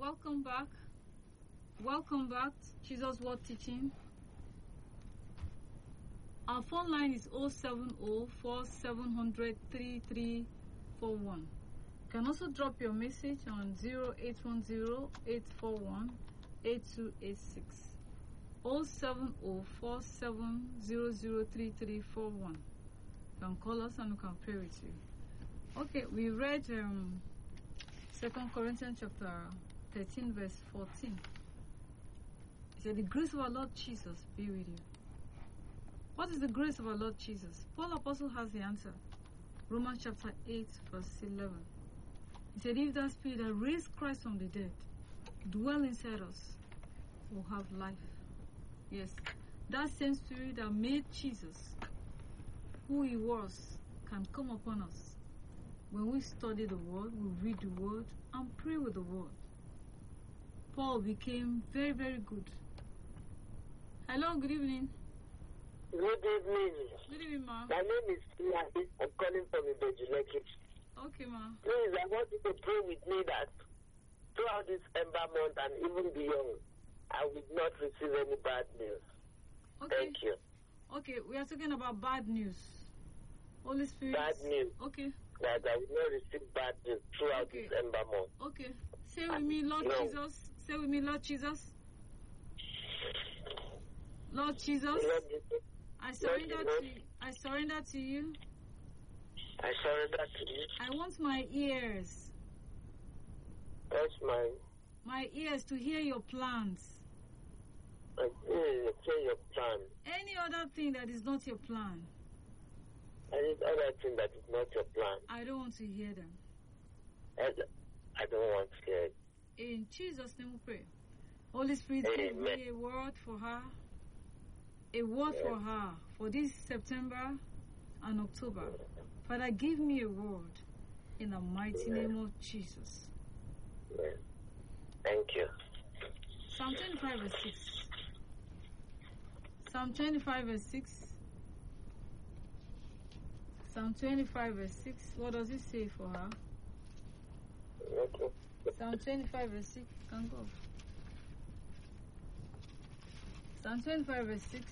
Welcome back. Welcome back to Jesus Word Teaching. Our phone line is 070-4700-3341. You can also drop your message on 0810-841-8286. 070-4700-3341. You can call us and we can pray with you. Okay, we read 2 Corinthians chapter 13 verse 14. It said, the grace of our Lord Jesus be with you. What is the grace of our Lord Jesus? Paul Apostle has the answer. Romans chapter 8 verse 11. He said, if that spirit that raised Christ from the dead dwell inside us, we'll have life. Yes, that same spirit that made Jesus who he was can come upon us. When we study the word, we read the word and pray with the word. Paul became very, very good. Hello, good evening. Good evening. Good evening, ma. My name is Tiahi. I'm calling from Ibejuleke. Okay, ma. Please, I want you to pray with me that throughout this Ember month and even beyond, I will not receive any bad news. Okay. Thank you. Okay, we are talking about bad news. Holy Spirit. Bad news. Okay. That I will not receive bad news throughout this Ember month. Okay. Say with me, Lord Jesus. Say with me, Lord Jesus. Lord Jesus. I surrender to you. I surrender to you. I surrender to you. I want my ears. That's mine. My ears to hear your plans. I hear your plan. Any other thing that is not your plan, Any other thing that is not your plan, I don't want to hear them. I don't want to hear it. In Jesus' name we pray. Holy Spirit, give me a word for her. A word for her for this September and October. Father, give me a word in the mighty name of Jesus. Thank you. Psalm 25 verse 6. Psalm 25 verse 6. Psalm 25 verse 6. What does it say for her? Okay. Psalm 25 verse 6. Can go. Psalm 25 verse 6.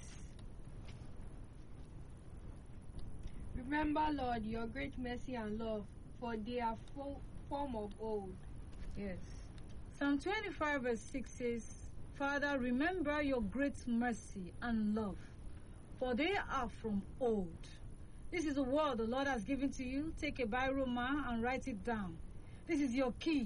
Remember, Lord, your great mercy and love, for they are form of old. Yes. Psalm 25 verse 6 says, Father, remember your great mercy and love, for they are from old. This is a word the Lord has given to you. Take a biro, ma, and write it down. This is your key.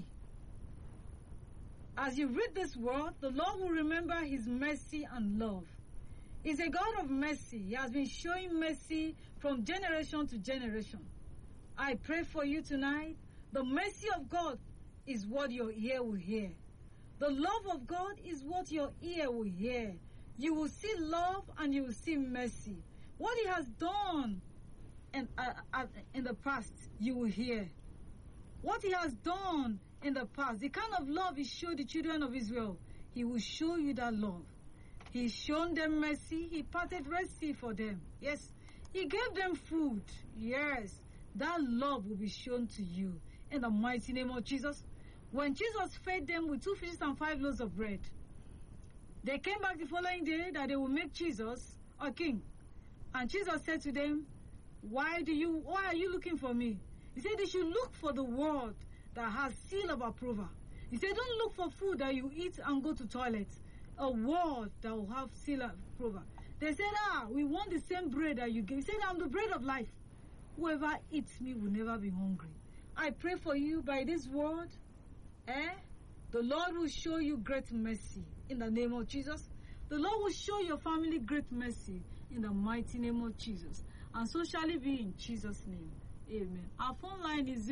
As you read this word, the Lord will remember his mercy and love. He's a God of mercy. He has been showing mercy from generation to generation. I pray for you tonight. The mercy of God is what your ear will hear. The love of God is what your ear will hear. You will see love and you will see mercy. What he has done in the past, you will hear. What he has done in the past, the kind of love he showed the children of Israel, he will show you that love. He's shown them mercy. He parted Red Sea for them. Yes. He gave them food. Yes. That love will be shown to you in the mighty name of Jesus. When Jesus fed them with 2 fishes and 5 loaves of bread, they came back the following day that they would make Jesus a king. And Jesus said to them, why are you looking for me? He said they should look for the word that has seal of approval. He said don't look for food that you eat and go to toilet. A word that will have seal of approval. They said, we want the same bread that you give. He said, I'm the bread of life. Whoever eats me will never be hungry. I pray for you by this word. The Lord will show you great mercy in the name of Jesus. The Lord will show your family great mercy in the mighty name of Jesus. And so shall it be in Jesus' name. Amen. Our phone line is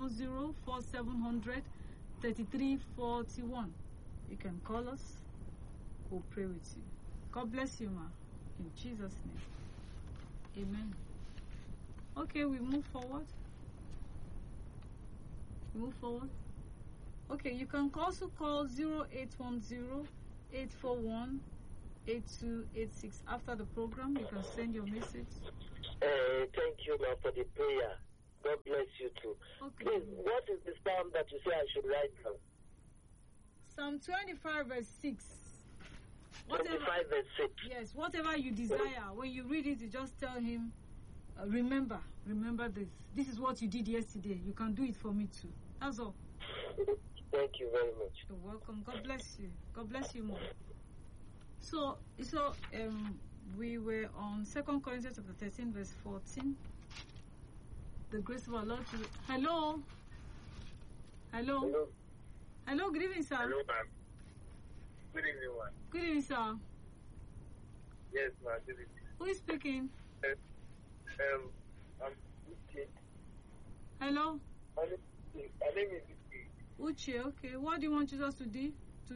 070-4700-3341. You can call us. We'll pray with you. God bless you, ma. In Jesus' name. Amen. Okay, we move forward. Okay, you can also call 0810-841-8286. After the program, you can send your message. Thank you, ma, for the prayer. God bless you too. Okay. Please, what is the psalm that you say I should write down? Psalm 25 verse 6. Whatever, 25 verse 6. yes, whatever you desire, when you read it, you just tell him, remember this. This is what you did yesterday. You can do it for me too. That's all. Thank you very much. You're welcome. God bless you. God bless you more. So, we were on 2 Corinthians chapter 13, verse 14. The grace of our Lord. Hello. Hello. Hello. Hello. Good evening, sir. Hello, ma'am. Good evening, ma'am. Good evening, sir. Yes, ma'am. Good evening. Who is speaking? I'm Uche. Hello. My name is Uche. Uche. Okay. What do you want Jesus to do?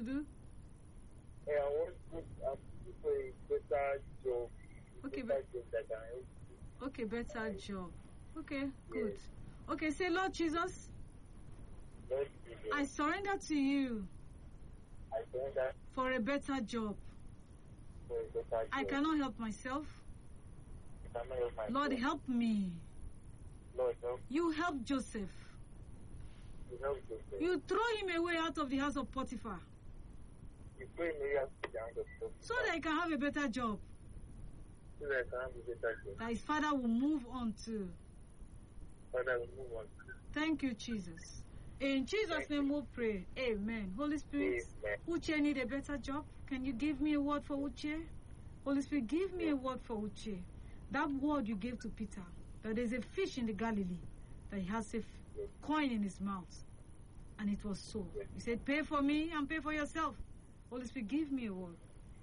I want to for a better job. Okay, Better job that can help you. Okay, better job. Okay, good. Yes. Okay, say, Lord Jesus, Lord Jesus, I surrender to you I surrender for a better job. for a better job. I cannot help myself. I cannot help myself. Lord, help me. Lord, help. You help Joseph. You help yourself. You throw him away out of the house of Potiphar You pray in areas to the hand of God. so that he can have a better job So that I can have a better job. that his father will move on to. Father, we move on. Thank you, Jesus. In Jesus' Thank name we pray. Amen. Holy Spirit, Amen. Uche need a better job. Can you give me a word for Uche? Holy Spirit, give me a word for Uche. That word you gave to Peter, that there's a fish in the Galilee, that he has a coin in his mouth. And it was so. He said, pay for me and pay for yourself. Holy Spirit, give me a word.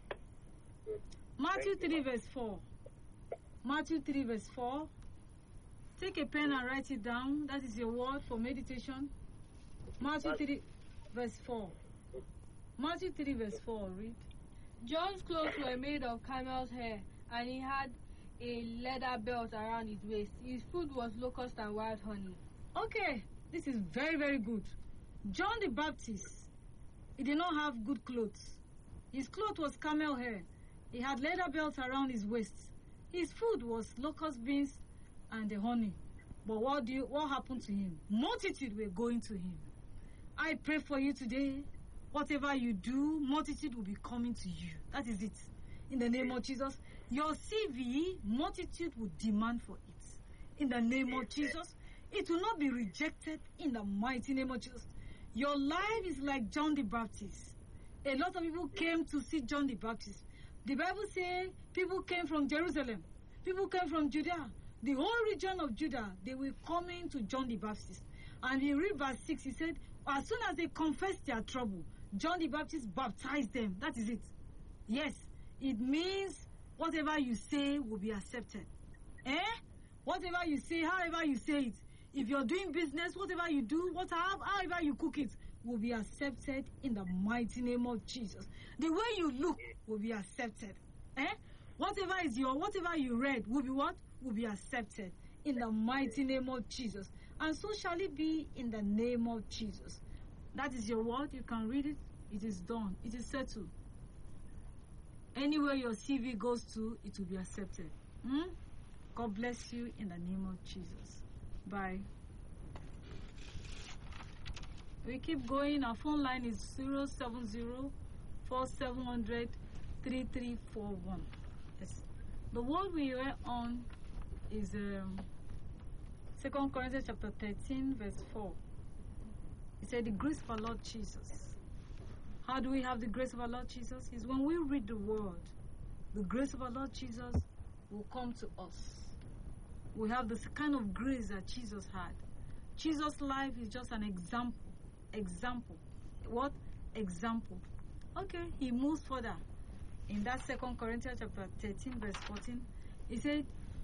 Matthew 3 verse 4. Matthew 3 verse 4. Take a pen and write it down. That is your word for meditation. Matthew 3 verse 4. Matthew 3 verse 4. Read. John's clothes were made of camel's hair, and he had a leather belt around his waist. His food was locust and wild honey. Okay, this is very, very good. John the Baptist, he did not have good clothes. His clothes was camel hair. He had leather belt around his waist. His food was locust beans and the honey. But what happened to him? Multitude were going to him. I pray for you today. Whatever you do, multitude will be coming to you. That is it. In the name of Jesus, your CV, multitude will demand for it. In the name of Jesus, it will not be rejected in the mighty name of Jesus. Your life is like John the Baptist. A lot of people came to see John the Baptist. The Bible says people came from Jerusalem. People came from Judea. The whole region of Judah, they were coming to John the Baptist. And in read verse 6, he said, as soon as they confessed their trouble, John the Baptist baptized them. That is it. Yes, it means whatever you say will be accepted. Whatever you say, however you say it. If you're doing business, whatever you do, however you cook it, will be accepted in the mighty name of Jesus. The way you look will be accepted. Whatever you read will be what? Will be accepted in the mighty name of Jesus. And so shall it be in the name of Jesus. That is your word. You can read it. It is done. It is settled. Anywhere your CV goes to, it will be accepted. God bless you in the name of Jesus. Bye. We keep going. Our phone line is 070-4700-3341. Yes. The word we were on is 2 Corinthians chapter 13, verse 4. It said, the grace of our Lord Jesus. How do we have the grace of our Lord Jesus? Is when we read the word, the grace of our Lord Jesus will come to us. We have this kind of grace that Jesus had. Jesus' life is just an example. Example. What? Example. Okay, he moves further. In that 2 Corinthians chapter 13, verse 14, he said,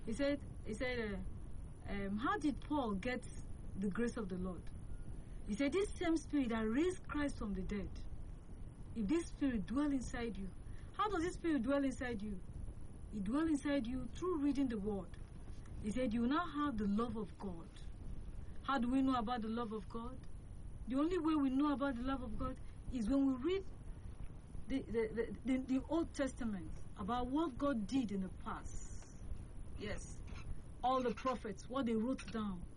how did Paul get the grace of the Lord? He said, this same spirit that raised Christ from the dead, if this spirit dwell inside you, how does this spirit dwell inside you? It dwell inside you through reading the word. He said, you now have the love of God. How do we know about the love of God? The only way we know about the love of God is when we read the Old Testament about what God did in the past. Yes. All the prophets, what they wrote down,